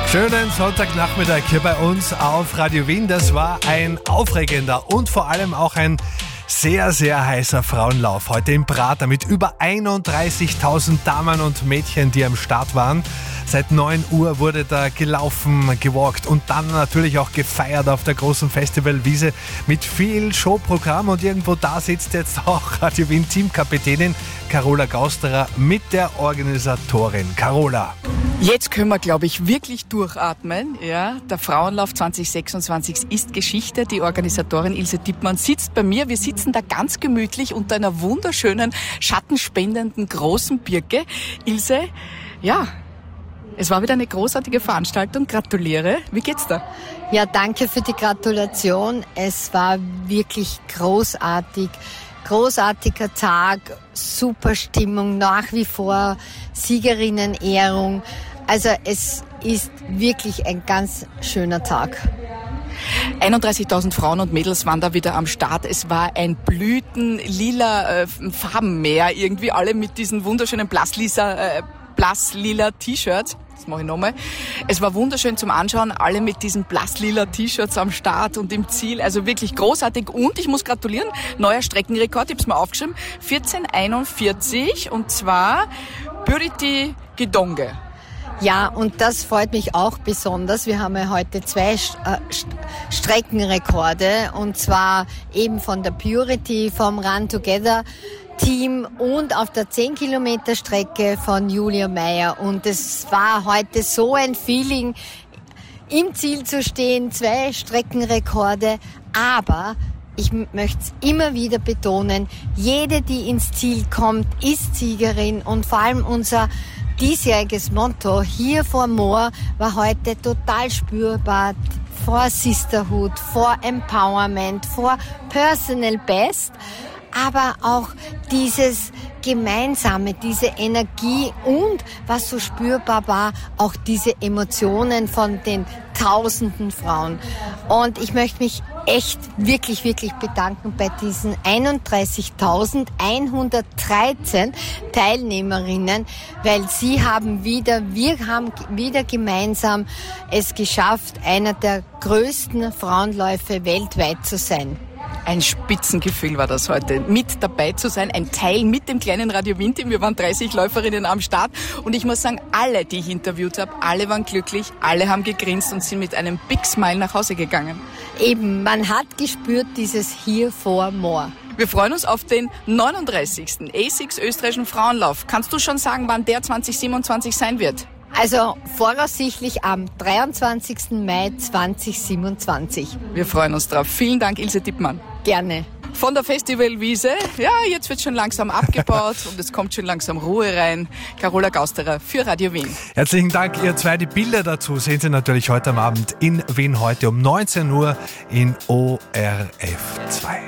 Schönen Sonntagnachmittag hier bei uns auf Radio Wien. Das war ein aufregender und vor allem auch ein sehr, sehr heißer Frauenlauf heute im Prater mit über 31.000 Damen und Mädchen, die am Start waren. Seit 9 Uhr wurde da gelaufen, gewalkt und dann natürlich auch gefeiert auf der großen Festivalwiese mit viel Showprogramm. Und irgendwo da sitzt jetzt auch Radio Wien Teamkapitänin Carola Gausterer mit der Organisatorin. Carola. Jetzt können wir, glaube ich, wirklich durchatmen. Ja, der Frauenlauf 2026 ist Geschichte. Die Organisatorin Ilse Dippmann sitzt bei mir. Wir sitzen da ganz gemütlich unter einer wunderschönen, schattenspendenden großen Birke. Ilse, ja, es war wieder eine großartige Veranstaltung. Gratuliere. Wie geht's da? Ja, danke für die Gratulation. Es war wirklich großartig. Großartiger Tag, super Stimmung, nach wie vor Siegerinnenehrung. Also es ist wirklich ein ganz schöner Tag. 31.000 Frauen und Mädels waren da wieder am Start. Es war ein blütenlila Farbenmeer, irgendwie alle mit diesen wunderschönen blasslila T-Shirts. Das mache ich nochmal. Es war wunderschön zum Anschauen, alle mit diesen blasslila T-Shirts am Start und im Ziel. Also wirklich großartig. Und ich muss gratulieren, neuer Streckenrekord, ich habe es mal aufgeschrieben, 14:41 und zwar Purity Gidonge. Ja, und das freut mich auch besonders. Wir haben ja heute 2 Streckenrekorde und zwar eben von der Purity, vom Run Together Team und auf der 10 Kilometer Strecke von Julia Meyer. Und es war heute so ein Feeling, im Ziel zu stehen, 2 Streckenrekorde. Aber ich möchte es immer wieder betonen, jede, die ins Ziel kommt, ist Siegerin. Und vor allem unser diesjähriges Motto, Here for More, war heute total spürbar. For Sisterhood, for Empowerment, for Personal Best. Aber auch dieses Gemeinsame, diese Energie und, was so spürbar war, auch diese Emotionen von den tausenden Frauen. Und ich möchte mich echt wirklich, wirklich bedanken bei diesen 31.113 Teilnehmerinnen, weil wir haben wieder gemeinsam es geschafft, einer der größten Frauenläufe weltweit zu sein. Ein Spitzengefühl war das heute, mit dabei zu sein, ein Teil mit dem kleinen Radio Wien Team. Wir waren 30 Läuferinnen am Start und ich muss sagen, alle, die ich interviewt habe, alle waren glücklich, alle haben gegrinst und sind mit einem Big Smile nach Hause gegangen. Eben, man hat gespürt dieses Here for More. Wir freuen uns auf den 39. ASICS österreichischen Frauenlauf. Kannst du schon sagen, wann der 2027 sein wird? Also voraussichtlich am 23. Mai 2027. Wir freuen uns drauf. Vielen Dank, Ilse Dippmann. Gerne. Von der Festivalwiese, ja, jetzt wird schon langsam abgebaut und es kommt schon langsam Ruhe rein. Carola Gausterer für Radio Wien. Herzlichen Dank, ihr zwei. Die Bilder dazu sehen Sie natürlich heute am Abend in Wien heute um 19 Uhr in ORF 2.